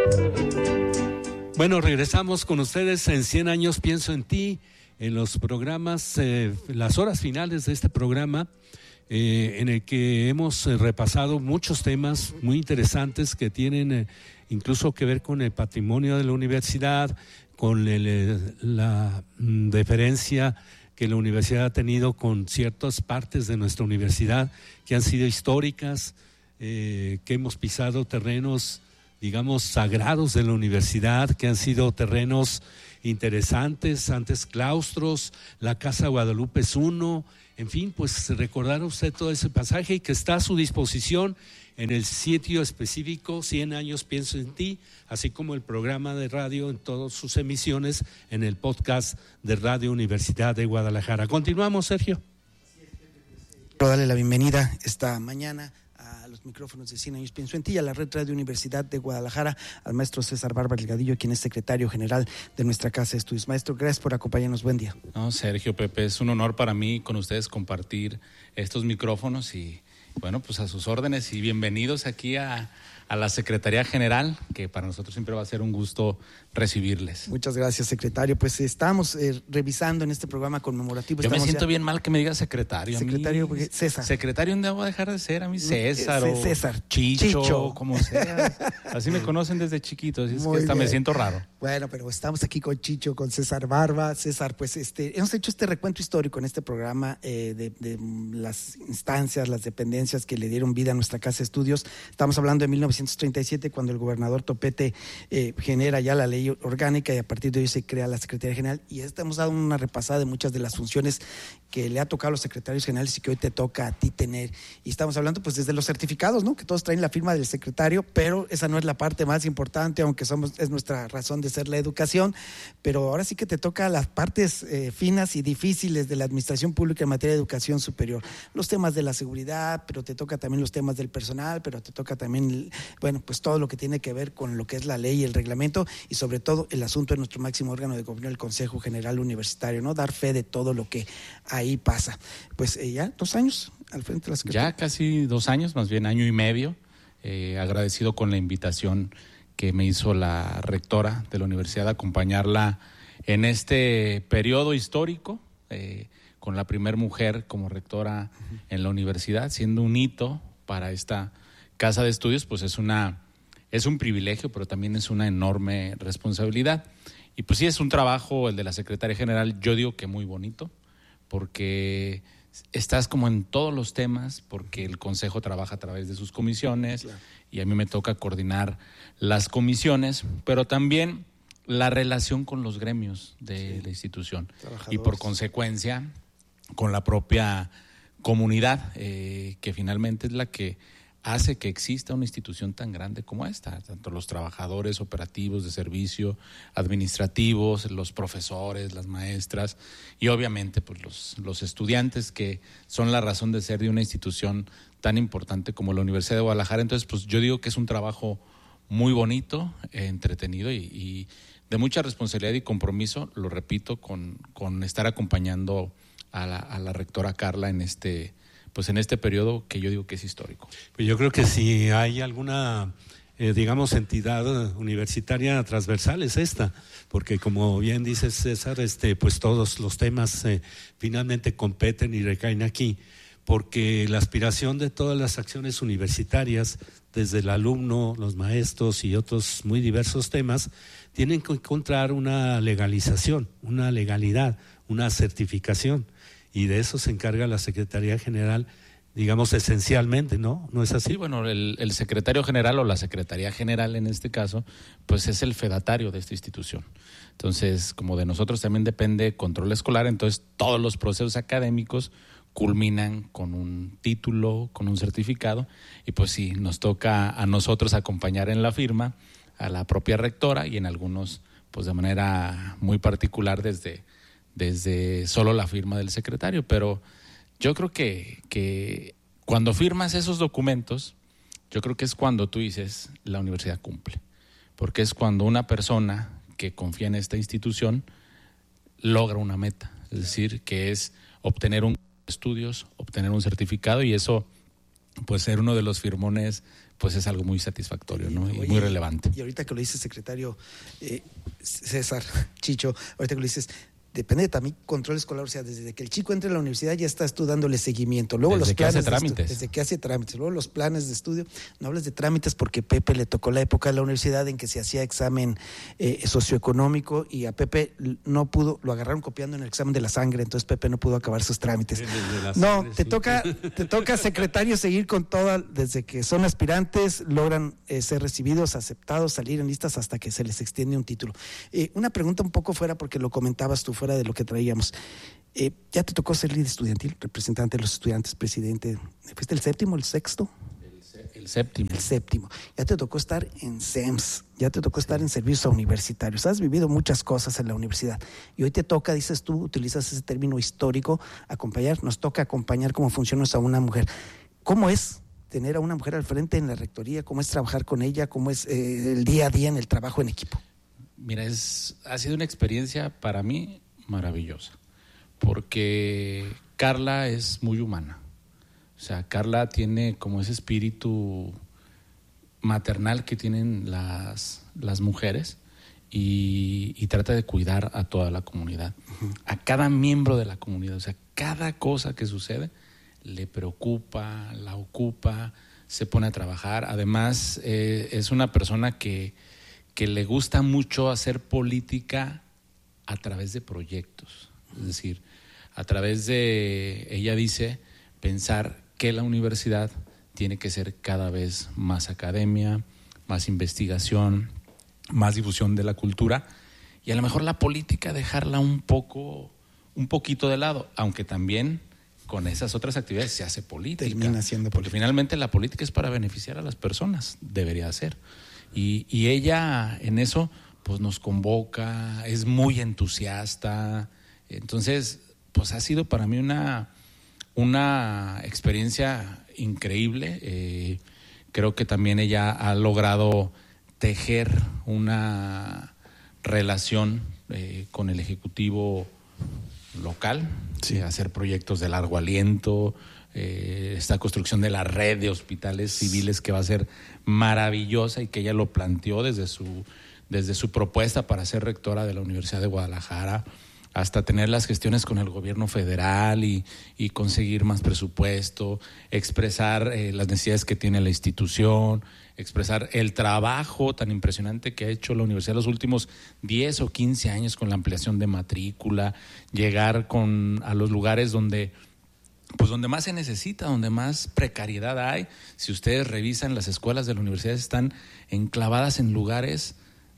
Bueno, regresamos con ustedes en 100 años pienso en ti, en los programas, las horas finales de este programa, en el que hemos repasado muchos temas muy interesantes que tienen incluso que ver con el patrimonio de la universidad, con la deferencia que la universidad ha tenido con ciertas partes de nuestra universidad que han sido históricas, que hemos pisado terrenos, digamos, sagrados de la universidad, que han sido terrenos interesantes, antes claustros, la Casa Guadalupe es uno, en fin, pues recordar usted todo ese pasaje y que está a su disposición en el sitio específico 100 años pienso en ti, así como el programa de radio en todas sus emisiones en el podcast de Radio Universidad de Guadalajara. Continuamos, Sergio. Quiero darle la bienvenida esta mañana a los micrófonos de 100 años pienso en ti, a la red Radio Universidad de Guadalajara, al maestro César Barba Delgadillo, quien es secretario general de nuestra Casa de Estudios. Maestro, gracias por acompañarnos, buen día. No, Sergio, Pepe, es un honor para mí con ustedes compartir estos micrófonos y bueno, pues a sus órdenes y bienvenidos aquí a la Secretaría General, que para nosotros siempre va a ser un gusto recibirles. Muchas gracias, secretario. Pues estamos revisando en este programa conmemorativo. Yo me siento bien mal que me diga secretario. Secretario, porque César. Secretario, ¿dónde voy a dejar de ser? A mí César o César. Chicho, como sea. Así me conocen desde chiquito, así es que hasta me siento raro. Bueno, pero estamos aquí con Chicho, con César Barba. César, pues hemos hecho este recuento histórico en este programa de las instancias, las dependencias que le dieron vida a nuestra Casa de Estudios. Estamos hablando de 1937, cuando el gobernador Topete genera ya la ley orgánica y a partir de hoy se crea la Secretaría General, y hemos dado una repasada de muchas de las funciones que le ha tocado a los secretarios generales y que hoy te toca a ti tener. Y estamos hablando pues desde los certificados, ¿no? Que todos traen la firma del secretario, pero esa no es la parte más importante, aunque es nuestra razón de ser la educación, pero ahora sí que te toca las partes finas y difíciles de la administración pública en materia de educación superior. Los temas de la seguridad, pero te toca también los temas del personal, pero te toca también, bueno, pues todo lo que tiene que ver con lo que es la ley y el reglamento, y sobre todo el asunto de nuestro máximo órgano de gobierno, el Consejo General Universitario, ¿no? Dar fe de todo lo que ahí pasa. Pues ya 2 años al frente de la Secretaría. Ya casi 2 años, más bien año y medio, agradecido con la invitación que me hizo la rectora de la universidad a acompañarla en este periodo histórico, con la primer mujer como rectora en la universidad, siendo un hito para esta casa de estudios, pues es un privilegio, pero también es una enorme responsabilidad. Y pues sí, es un trabajo, el de la Secretaría General, yo digo que muy bonito, porque estás como en todos los temas, porque el Consejo trabaja a través de sus comisiones, claro, y a mí me toca coordinar las comisiones, pero también la relación con los gremios de la institución y por consecuencia con la propia comunidad, que finalmente es la que hace que exista una institución tan grande como esta, tanto los trabajadores operativos de servicio, administrativos, los profesores, las maestras y obviamente pues los estudiantes, que son la razón de ser de una institución tan importante como la Universidad de Guadalajara. Entonces pues yo digo que es un trabajo muy bonito, entretenido y de mucha responsabilidad y compromiso, lo repito, con estar acompañando a la rectora Carla en este periodo que yo digo que es histórico. Pues yo creo que si hay alguna, digamos, entidad universitaria transversal es esta, porque como bien dice César, pues todos los temas finalmente competen y recaen aquí, porque la aspiración de todas las acciones universitarias, desde el alumno, los maestros y otros muy diversos temas, tienen que encontrar una legalización, una legalidad, una certificación. Y de eso se encarga la Secretaría General, digamos, esencialmente, ¿no? ¿No es así? Sí, bueno, el secretario general o la Secretaría General en este caso, pues es el fedatario de esta institución. Entonces, como de nosotros también depende control escolar, entonces todos los procesos académicos culminan con un título, con un certificado, y pues sí, nos toca a nosotros acompañar en la firma a la propia rectora y en algunos, pues de manera muy particular desde solo la firma del secretario, pero yo creo que cuando firmas esos documentos, yo creo que es cuando tú dices la universidad cumple, porque es cuando una persona que confía en esta institución logra una meta, es decir, que es obtener un estudios, obtener un certificado, y eso pues ser uno de los firmones pues es algo muy satisfactorio, ¿no? Y muy relevante. Y ahorita que lo dice secretario César Chicho, ahorita que lo dices, depende también control escolar, o sea, desde que el chico entre a la universidad ya estás tú dándole seguimiento. Luego desde los que planes hace trámites. desde que hace trámites. Luego los planes de estudio. No hables de trámites porque Pepe le tocó la época de la universidad en que se hacía examen socioeconómico y a Pepe no pudo, lo agarraron copiando en el examen de la sangre, entonces Pepe no pudo acabar sus trámites. No, te toca secretario seguir con toda, desde que son aspirantes, logran ser recibidos, aceptados, salir en listas hasta que se les extiende un título. Una pregunta un poco fuera, porque lo comentabas tú, fuera de lo que traíamos. ¿Ya te tocó ser líder estudiantil, representante de los estudiantes, presidente? ¿Fuiste el séptimo, el sexto? El séptimo. El séptimo. Ya te tocó estar en SEMS, ya te tocó estar en servicios universitarios. Has vivido muchas cosas en la universidad. Y hoy te toca, dices tú, utilizas ese término histórico, acompañar. Nos toca acompañar cómo funciona a una mujer. ¿Cómo es tener a una mujer al frente en la rectoría? ¿Cómo es trabajar con ella? ¿Cómo es el día a día en el trabajo en equipo? Mira, ha sido una experiencia para mí maravillosa, porque Carla es muy humana. O sea, Carla tiene como ese espíritu maternal que tienen las mujeres y trata de cuidar a toda la comunidad, a cada miembro de la comunidad. O sea, cada cosa que sucede le preocupa, la ocupa, se pone a trabajar. Además, es una persona que le gusta mucho hacer política a través de proyectos. Es decir, a través de, ella dice, pensar que la universidad tiene que ser cada vez más academia, más investigación, más difusión de la cultura, y a lo mejor la política dejarla un poquito de lado, aunque también con esas otras actividades se hace política. Termina siendo política. Porque finalmente la política es para beneficiar a las personas, debería ser. Y ella en eso pues nos convoca, es muy entusiasta. Entonces, pues ha sido para mí una experiencia increíble. Creo que también ella ha logrado tejer una relación con el Ejecutivo local, sí, hacer proyectos de largo aliento, esta construcción de la red de hospitales civiles que va a ser maravillosa y que ella lo planteó desde su propuesta para ser rectora de la Universidad de Guadalajara, hasta tener las gestiones con el gobierno federal y conseguir más presupuesto, expresar las necesidades que tiene la institución, expresar el trabajo tan impresionante que ha hecho la universidad los últimos 10 o 15 años con la ampliación de matrícula, llegar a los lugares donde más se necesita, donde más precariedad hay. Si ustedes revisan, las escuelas de la universidad están enclavadas en lugares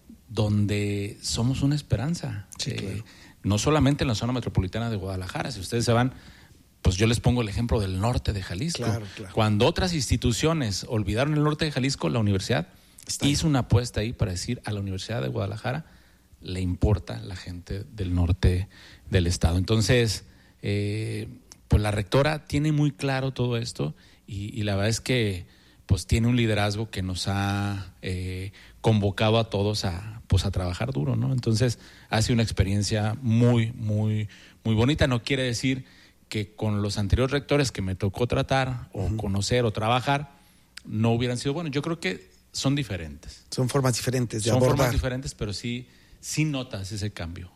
donde somos una esperanza. Sí, claro. No solamente en la zona metropolitana de Guadalajara, si ustedes se van, pues yo les pongo el ejemplo del norte de Jalisco. Claro. Cuando otras instituciones olvidaron el norte de Jalisco, la universidad hizo una apuesta ahí para decir a la Universidad de Guadalajara le importa la gente del norte del estado. Entonces, pues la rectora tiene muy claro todo esto y la verdad es que pues tiene un liderazgo que nos ha convocado a todos a trabajar duro, ¿no? Entonces ha sido una experiencia muy, muy, muy bonita. No quiere decir que con los anteriores rectores que me tocó tratar o conocer o trabajar no hubieran sido buenos. Yo creo que son diferentes. Son formas diferentes de son abordar. Formas diferentes, pero sí notas ese cambio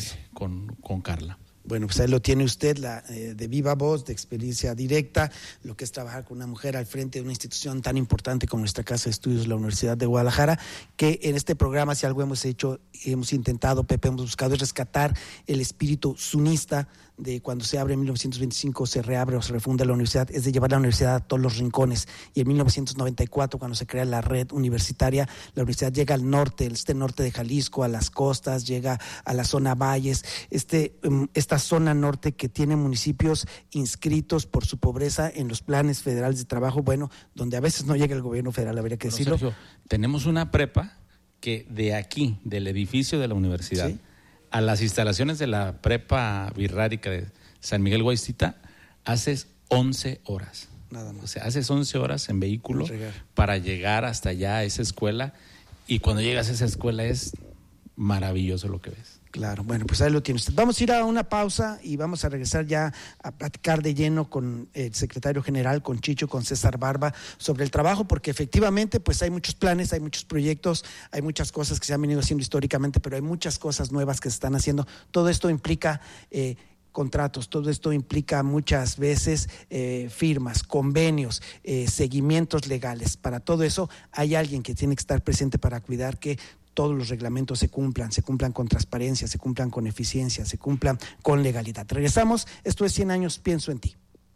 con Carla. Bueno, pues ahí lo tiene usted, de viva voz, de experiencia directa, lo que es trabajar con una mujer al frente de una institución tan importante como nuestra Casa de Estudios, la Universidad de Guadalajara, que en este programa, si algo hemos hecho, hemos intentado, Pepe, hemos buscado es rescatar el espíritu sunista de cuando se abre en 1925, se reabre o se refunda la universidad, es de llevar la universidad a todos los rincones. Y en 1994, cuando se crea la red universitaria, la universidad llega al norte, el norte de Jalisco, a las costas, llega a la zona valles, esta zona norte que tiene municipios inscritos por su pobreza en los planes federales de trabajo, bueno, donde a veces no llega el gobierno federal, habría que decirlo. Sergio, tenemos una prepa que de aquí, del edificio de la universidad, ¿sí?, a las instalaciones de la prepa birrárica de San Miguel Guaycita, haces 11 horas. Nada más. O sea, haces 11 horas en vehículo para llegar hasta allá a esa escuela, y cuando llegas a esa escuela es maravilloso lo que ves. Claro, bueno, pues ahí lo tiene usted. Vamos a ir a una pausa y vamos a regresar ya a platicar de lleno con el secretario general, con Chicho, con César Barba, sobre el trabajo, porque efectivamente pues hay muchos planes, hay muchos proyectos, hay muchas cosas que se han venido haciendo históricamente, pero hay muchas cosas nuevas que se están haciendo. Todo esto implica contratos, todo esto implica muchas veces firmas, convenios, seguimientos legales. Para todo eso hay alguien que tiene que estar presente para cuidar que todos los reglamentos se cumplan con transparencia, se cumplan con eficiencia, se cumplan con legalidad. Regresamos, esto es 100 años pienso en ti.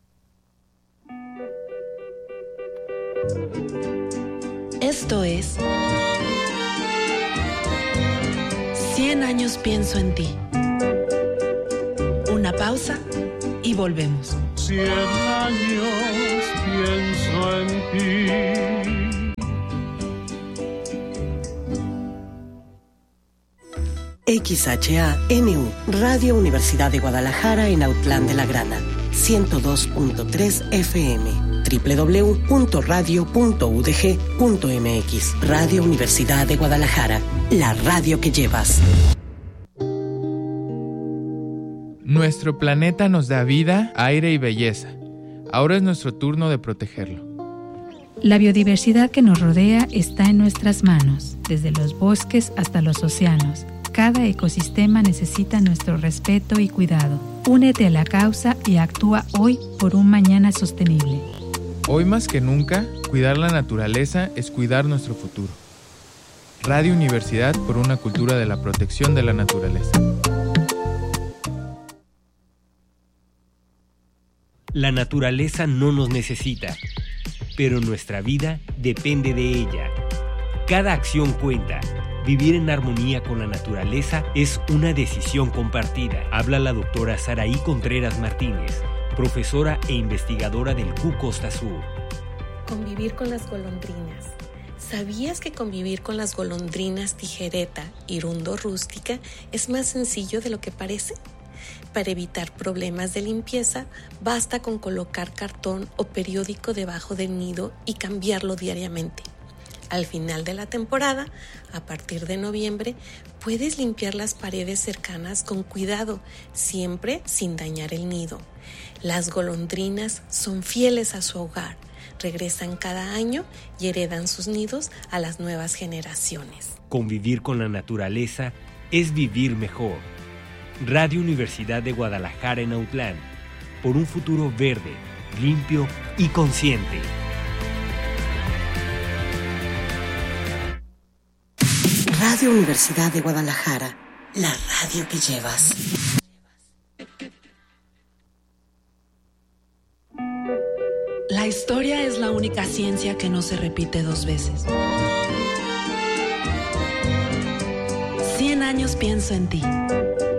Esto es 100 años pienso en ti. Una pausa y volvemos. 100 años pienso en ti. XHANU, Radio Universidad de Guadalajara en Autlán de la Grana, 102.3 FM, www.radio.udg.mx. Radio Universidad de Guadalajara, la radio que llevas. Nuestro planeta nos da vida, aire y belleza. Ahora es nuestro turno de protegerlo. La biodiversidad que nos rodea está en nuestras manos, desde los bosques hasta los océanos. Cada ecosistema necesita nuestro respeto y cuidado. Únete a la causa y actúa hoy por un mañana sostenible. Hoy más que nunca, cuidar la naturaleza es cuidar nuestro futuro. Radio Universidad por una cultura de la protección de la naturaleza. La naturaleza no nos necesita, pero nuestra vida depende de ella. Cada acción cuenta. Vivir en armonía con la naturaleza es una decisión compartida. Habla la doctora Saraí Contreras Martínez, profesora e investigadora del CU Costa Sur. Convivir con las golondrinas. ¿Sabías que convivir con las golondrinas tijereta hirundo rústica es más sencillo de lo que parece? Para evitar problemas de limpieza, basta con colocar cartón o periódico debajo del nido y cambiarlo diariamente. Al final de la temporada, a partir de noviembre, puedes limpiar las paredes cercanas con cuidado, siempre sin dañar el nido. Las golondrinas son fieles a su hogar, regresan cada año y heredan sus nidos a las nuevas generaciones. Convivir con la naturaleza es vivir mejor. Radio Universidad de Guadalajara en Autlán, por un futuro verde, limpio y consciente. Radio Universidad de Guadalajara, la radio que llevas. La historia es la única ciencia que no se repite dos veces. 100 años pienso en ti.